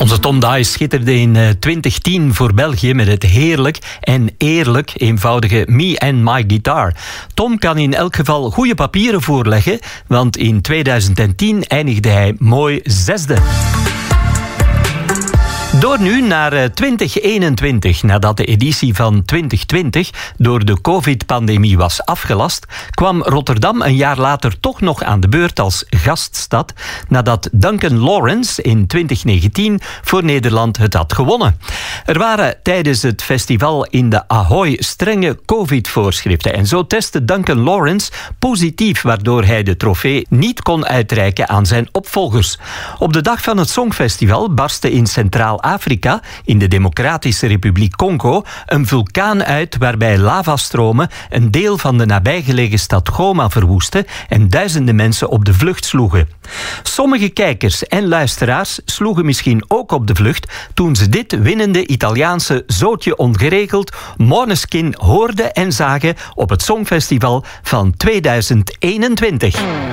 Onze Tom Dice schitterde in 2010 voor België met het heerlijk en eerlijk eenvoudige Me and My Guitar. Tom kan in elk geval goede papieren voorleggen, want in 2010 eindigde hij mooi 6e. Door nu naar 2021. Nadat de editie van 2020 door de COVID-pandemie was afgelast, kwam Rotterdam een jaar later toch nog aan de beurt als gaststad, nadat Duncan Lawrence in 2019 voor Nederland het had gewonnen. Er waren tijdens het festival in de Ahoy strenge COVID-voorschriften en zo testte Duncan Lawrence positief, waardoor hij de trofee niet kon uitreiken aan zijn opvolgers. Op de dag van het Songfestival barstte in Centraal-Afrika, in de Democratische Republiek Congo, een vulkaan uit waarbij lavastromen een deel van de nabijgelegen stad Goma verwoesten en duizenden mensen op de vlucht sloegen. Sommige kijkers en luisteraars sloegen misschien ook op de vlucht toen ze dit winnende Italiaanse zootje ongeregeld Måneskin hoorden en zagen op het Songfestival van 2021.